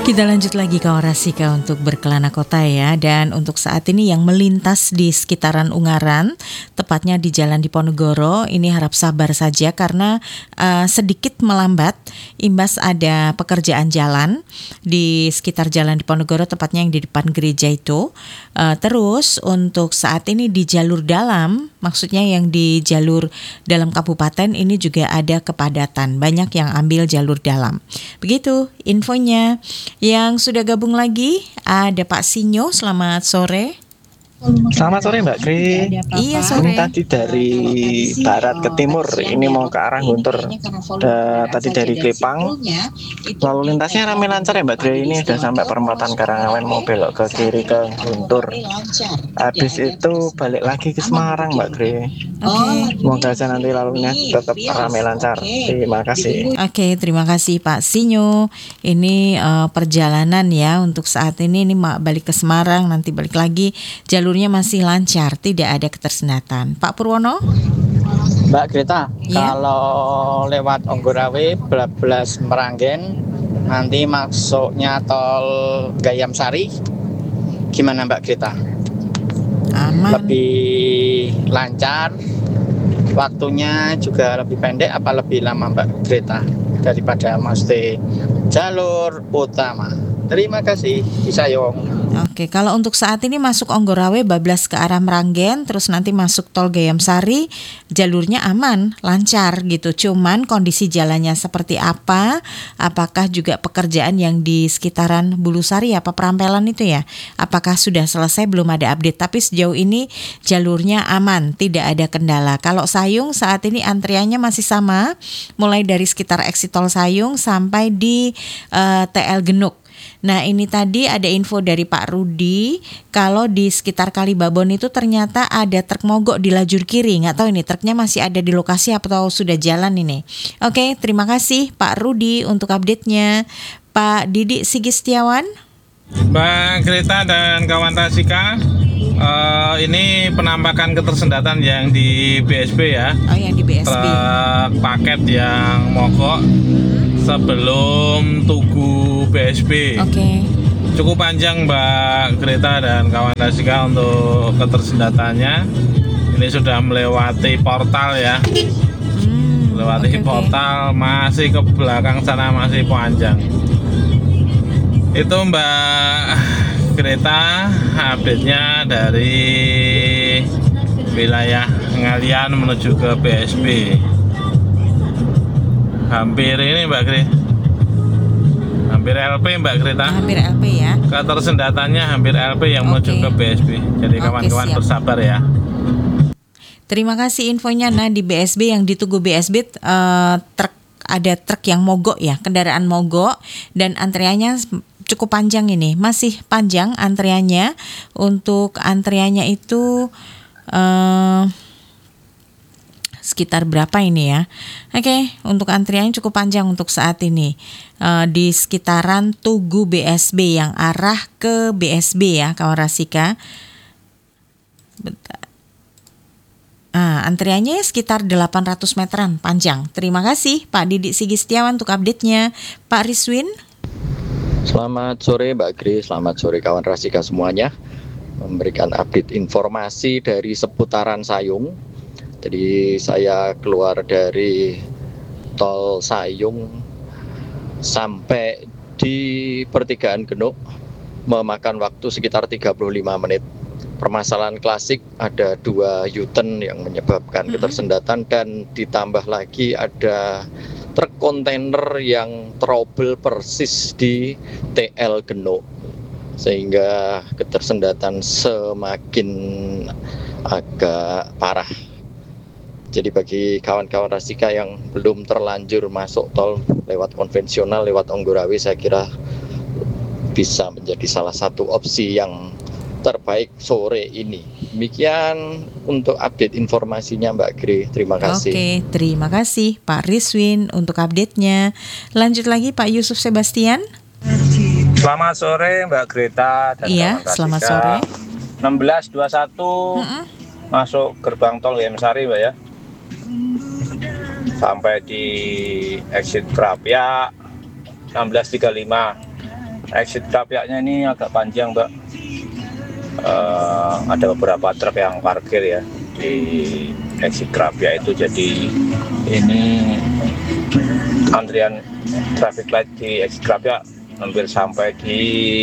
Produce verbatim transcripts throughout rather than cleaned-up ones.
Kita lanjut lagi ke Orasika untuk berkelana kota ya. Dan untuk saat ini yang melintas di sekitaran Ungaran, tepatnya di Jalan Diponegoro, ini harap sabar saja karena uh, sedikit melambat imbas ada pekerjaan jalan di sekitar Jalan Diponegoro, tepatnya yang di depan gereja itu. Uh, terus untuk saat ini di jalur dalam, maksudnya yang di jalur dalam kabupaten ini juga ada kepadatan, banyak yang ambil jalur dalam. Begitu infonya. Yang sudah gabung lagi ada Pak Sinyo, selamat sore. Selamat sore Mbak Kri. Iya sore. Ini tadi dari barat ke timur, ini mau ke arah Guntur. Da, tadi dari Klipang. Lalu lintasnya ramai lancar ya Mbak Kri. Ini sudah sampai perempatan Karangawen, mau belok ke kiri ke Guntur. Habis itu balik lagi ke Semarang Mbak Kri. Oke. Semoga aja nanti lalunya tetap ramai lancar. Terima kasih. Oke, terima kasih Pak Sinyo. Ini uh, perjalanan ya untuk saat ini. Ini balik ke Semarang, nanti balik lagi. Jalurnya masih lancar, tidak ada ketersendatan. Pak Purwono? Mbak Greta, Ya. kalau lewat Onggorawe, Blablas Meranggen, nanti masuknya tol Gayam Sari, gimana Mbak Greta? Aman. Lebih lancar, waktunya juga lebih pendek apa lebih lama Mbak Greta daripada mesti jalur utama? Terima kasih, Isayong. Oke, kalau untuk saat ini masuk Onggorawe bablas ke arah Meranggen, terus nanti masuk tol Gayam Sari, jalurnya aman, lancar gitu. Cuman kondisi jalannya seperti apa? Apakah juga pekerjaan yang di sekitaran Bulusari apa Perampelan itu ya? Apakah sudah selesai? Belum ada update. Tapi sejauh ini jalurnya aman, tidak ada kendala. Kalau Sayung saat ini antriannya masih sama, mulai dari sekitar exit tol Sayung sampai di uh, T L Genuk. Nah ini tadi ada info dari Pak Rudi, kalau di sekitar Kalibabon itu ternyata ada truk mogok di lajur kiri. Nggak tahu ini truknya masih ada di lokasi atau sudah jalan ini. Oke, terima kasih Pak Rudi untuk update-nya. Pak Didi Sigistiawan. Mbak Greta dan kawan Rasika, uh, ini penampakan ketersendatan yang di B S B ya. Oh yang di B S B. Truk paket yang mogok sebelum Tugu B S B. Oke. Okay. Cukup panjang Mbak Greta dan kawan Rasika untuk ketersendatannya. Ini sudah melewati portal ya. Hmm, melewati okay, portal, okay. Masih ke belakang sana masih panjang. Itu Mbak Greta update-nya dari wilayah Ngalian menuju ke B S B. Hampir ini Mbak Greta, hampir L P Mbak Greta. Hampir L P ya. Ketersendatannya hampir L P yang okay. menuju ke B S B. Jadi kawan-kawan okay, bersabar ya. Terima kasih infonya. Nah di B S B yang ditunggu B S B uh, truk ada truk yang mogok ya, kendaraan mogok dan antriannya cukup panjang ini, masih panjang antriannya. Untuk antriannya itu uh, sekitar berapa ini ya? Oke, untuk antriannya cukup panjang untuk saat ini uh, di sekitaran Tugu B S B yang arah ke B S B ya, kawan Rasika. Bentar. Ah, antriannya sekitar delapan ratus meteran panjang. Terima kasih Pak Didi Sigistiawan untuk update-nya. Pak Riswin. Selamat sore Mbak Gri, selamat sore kawan Rasika semuanya. Memberikan update informasi dari seputaran Sayung. Jadi saya keluar dari tol Sayung sampai di pertigaan Genuk memakan waktu sekitar tiga puluh lima menit. Permasalahan klasik ada dua U-turn yang menyebabkan mm-hmm. ketersendatan dan ditambah lagi ada truk kontainer yang trouble persis di T L Genuk sehingga ketersendatan semakin agak parah. Jadi bagi kawan-kawan Rasika yang belum terlanjur masuk tol lewat konvensional, lewat Onggorawe, saya kira bisa menjadi salah satu opsi yang terbaik sore ini. Demikian untuk update informasinya Mbak Gri. Terima kasih. Oke, terima kasih Pak Riswin untuk update-nya. Lanjut lagi Pak Yusuf Sebastian. Selamat sore Mbak Greta dan iya, kawan selamat sore. enam belas dua puluh satu Mm-mm. masuk gerbang tol Gayam Sari Mbak ya. Sampai di exit Krapia enam belas tiga puluh lima. exit Krapiaknya ini agak panjang, Mbak. Uh, ada beberapa truk yang parkir ya di exit Krapiak itu, jadi ini antrian traffic light di exit Krapiak hampir sampai di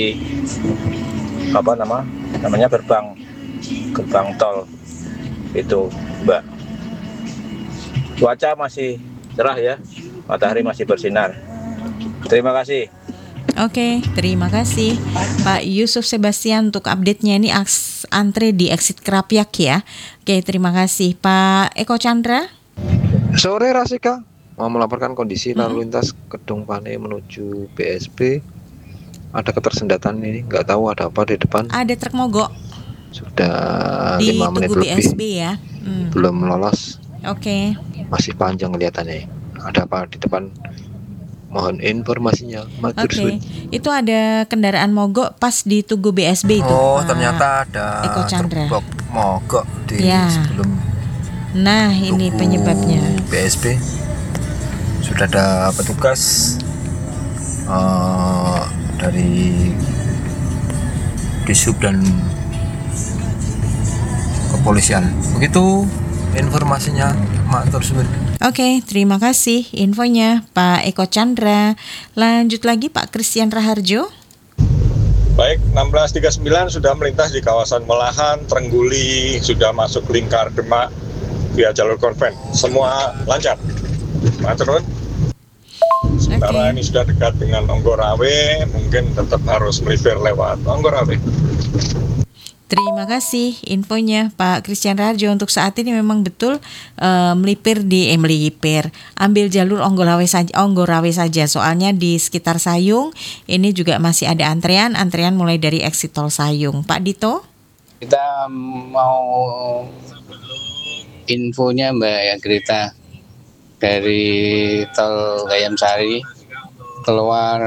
apa nama namanya gerbang gerbang tol itu, Mbak. Cuaca masih cerah ya, matahari masih bersinar. Terima kasih. Oke, terima kasih Pak Yusuf Sebastian untuk update-nya. Ini aks antre di exit Krapiak ya. Oke, terima kasih Pak Eko Chandra. Sore Rasika, mau melaporkan kondisi Mm-mm. lalu lintas Kedung Pane menuju B S B. Ada ketersendatan ini, nggak tahu ada apa di depan. Ada truk mogok Sudah di lima menit Tugu B S lebih, B ya. Hmm. belum lolos. Oke. Masih panjang kelihatannya. Ada apa di depan? Mohon informasinya. Matur Oke, suwun. itu ada kendaraan mogok pas di Tugu B S B itu. Oh, Pak ternyata ada Eko Chandra. truk mogok di Ya. sebelum Nah, ini Tugu penyebabnya. B S B. Sudah ada petugas eh, dari Disub dan kepolisian. Begitu informasinya, matur suwun. Oke, terima kasih infonya Pak Eko Chandra. Lanjut lagi Pak Christian Raharjo. Baik, enam belas tiga puluh sembilan sudah melintas di kawasan Melahan, Trengguli, sudah masuk lingkar Demak via jalur konven. Semua lancar. Matur nuwun. Sementara Oke. ini sudah dekat dengan Onggorawe, mungkin tetap harus melipir lewat Onggorawe. Terima kasih infonya Pak Christian Raharjo. Untuk saat ini memang betul eh, melipir di eh, melipir ambil jalur Onggorawe saja, Onggorawe saja. Soalnya di sekitar Sayung ini juga masih ada antrean, antrean mulai dari exit tol Sayung. Pak Dito? Kita mau infonya Mbak ya Grita dari tol Gayam Sari keluar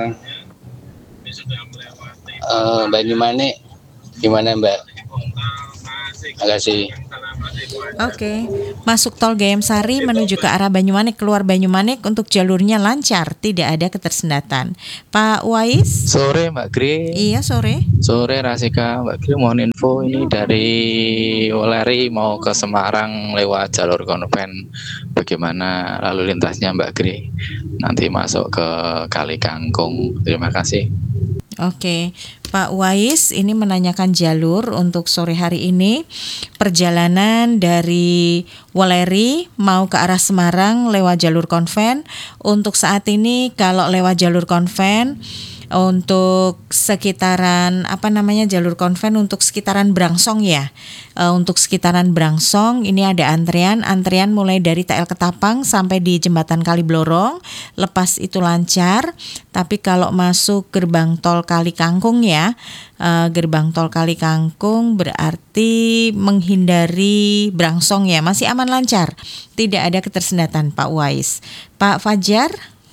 uh, Banyumanik, gimana Mbak? Terima kasih. Oke, masuk tol Gayam Sari menuju ke arah Banyumanik, keluar Banyumanik untuk jalurnya lancar, tidak ada ketersendatan. Pak Wais? Sore Mbak Gri. Iya, sore. Sore Rasika, Mbak Gri mohon info ini dari Weleri mau ke Semarang lewat jalur konven. Bagaimana lalu lintasnya Mbak Gri? Nanti masuk ke Kali Kangkung. Terima kasih. Oke, Pak Wais ini menanyakan jalur untuk sore hari ini. Perjalanan dari Weleri mau ke arah Semarang lewat jalur konven. Untuk saat ini kalau lewat jalur konven untuk sekitaran apa namanya jalur konven untuk sekitaran Brangsong ya. E, untuk sekitaran Brangsong ini ada antrean, antrean mulai dari T L Ketapang sampai di jembatan Kaliblorong. Lepas itu lancar. Tapi kalau masuk gerbang tol Kali Kangkung ya, e, gerbang tol Kali Kangkung berarti menghindari Brangsong ya, masih aman lancar. Tidak ada ketersendatan Pak Wais. Pak Fajar?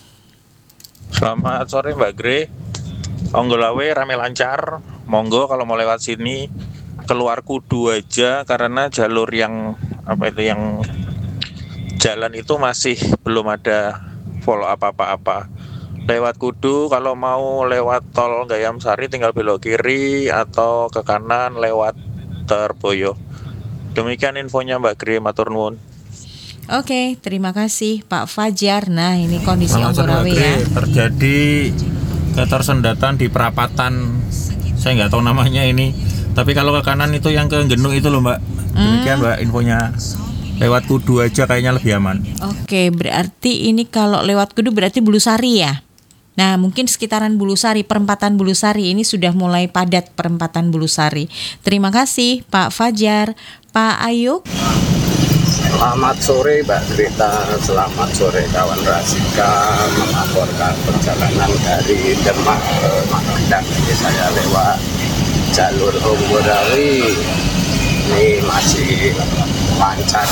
Selamat sore Mbak Gre. Onggorawe rame lancar. Monggo kalau mau lewat sini keluar Kudu aja karena jalur yang apa itu yang jalan itu masih belum ada follow up apa-apa. Lewat Kudu, kalau mau lewat tol Gayam Sari tinggal belok kiri atau ke kanan lewat Terboyo. Demikian infonya Mbak Gre, matur nuwun. Oke, terima kasih Pak Fajar. Nah, ini kondisi Onggorawe ya. Terjadi ketersendatan di perapatan, saya nggak tahu namanya ini. Tapi kalau ke kanan itu yang ke Genuk itu loh Mbak. Demikian Mbak infonya. Lewat Kudu aja kayaknya lebih aman. Oke, berarti ini kalau lewat Kudu berarti Bulusari ya. Nah, mungkin sekitaran Bulusari, perempatan Bulusari ini sudah mulai padat perempatan Bulusari. Terima kasih Pak Fajar. Pak Ayuk? Selamat sore Mbak Greta, selamat sore kawan Rasika, melaporkan perjalanan dari Demak ke Makandang. Jadi saya lewat jalur Onggorawe, ini masih lancar.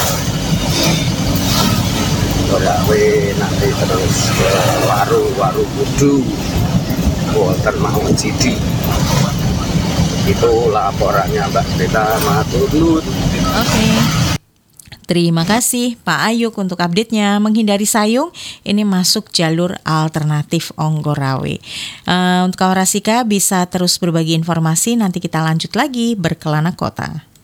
Onggorawe nanti terus ke Waru, Waru Kudu, Walter Mangun Cidi. Itu laporannya Mbak Greta, matur nuwun. Oke. Terima kasih Pak Ayuk untuk update-nya. Menghindari Sayung, ini masuk jalur alternatif Onggorawe. Uh, untuk kawan Rasika bisa terus berbagi informasi, nanti kita lanjut lagi berkelana kota.